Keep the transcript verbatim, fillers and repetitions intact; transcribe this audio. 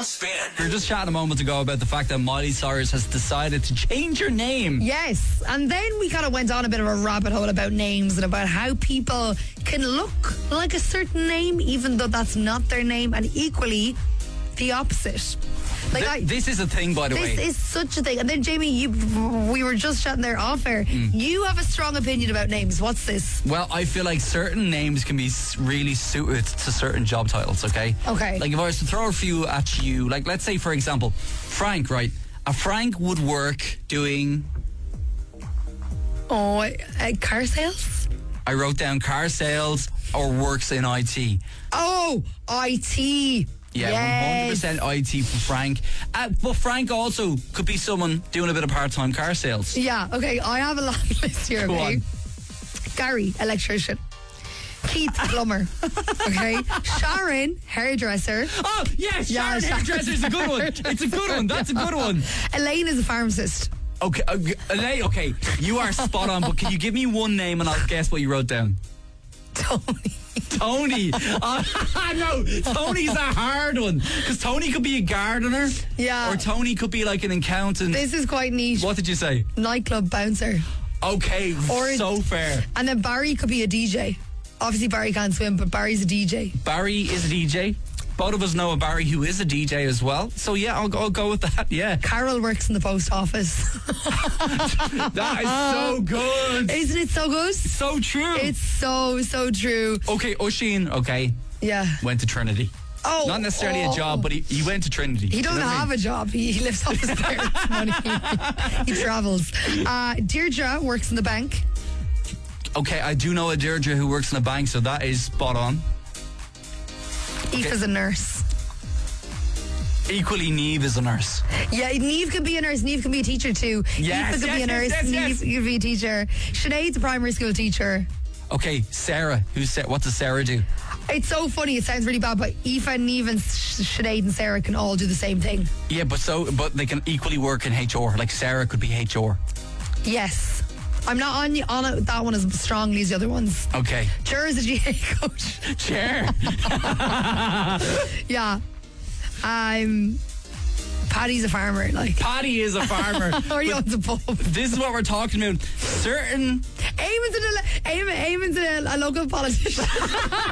on Spin. We were just chatting a moment ago about the fact that Miley Cyrus has decided to change her name. Yes, and then we kind of went on a bit of a rabbit hole about names and about how people can look like a certain name even though that's not their name, and equally the opposite. Like Th- I, this is a thing, by the this way. is such a thing. And then Jamie, you, we were just chatting there off air. Mm. You have a strong opinion about names. What's this? Well, I feel like certain names can be s- really suited to certain job titles, okay? Okay. Like if I was to throw a few at you, like let's say, for example, Frank, right? A Frank would work doing... Oh, uh, car sales? I wrote down car sales or works in I T. Oh, I T. Yeah, yes. one hundred percent I T for Frank. Uh, but Frank also could be someone doing a bit of part-time car sales. Yeah, okay, I have a long list here, Go okay? on. Gary, electrician. Keith, plumber. Okay? Sharon, hairdresser. Oh, yes, Yeah, Sharon Sharon. Hairdresser is a good one. It's a good one. That's a good one. Elaine is a pharmacist. Okay, okay, Elaine, okay, you are spot on, but can you give me one name and I'll guess what you wrote down? Tony. Tony. Uh, no, Tony's a hard one. Because Tony could be a gardener. Yeah. Or Tony could be like an accountant. This is quite niche. What did you say? Nightclub bouncer. Okay, Or- so fair. And then Barry could be a D J. Obviously Barry can't swim, but Barry's a D J. Barry is a D J. Both of us know a Barry who is a D J as well. So yeah, I'll, I'll go with that, yeah. Carol works in the post office. That is so good. Isn't it so good? So true. It's so, so true. Okay, Oisin, okay, Yeah. went to Trinity. Oh, Not necessarily oh. a job, but he, he went to Trinity. He doesn't have a job. He, he lives off his parents' money. He travels. Uh, Deirdre works in the bank. Okay, I do know a Deirdre who works in a bank, so that is spot on. Aoife's a nurse. Equally, Neve is a nurse. Yeah, Neve could be a nurse. Neve can be a teacher too. Yes, Aoife could yes, be a nurse. yes, yes, Neve yes. could be a teacher. Sinead's a primary school teacher. Okay, Sarah. Who's Sa- what does Sarah do? It's so funny. It sounds really bad, but Aoife and Neve and Sh- Sinead and Sarah can all do the same thing. Yeah, but so but they can equally work in H R. Like Sarah could be H R. Yes. I'm not on, on it, that one as strongly as the other ones. Okay. Jer is a G A coach. Chair. Yeah. Um, Paddy's a farmer. Like, Paddy is a farmer. or he owns a pub. This is what we're talking about. Certain Eamon's a, Eamon, Eamon's a, a local politician.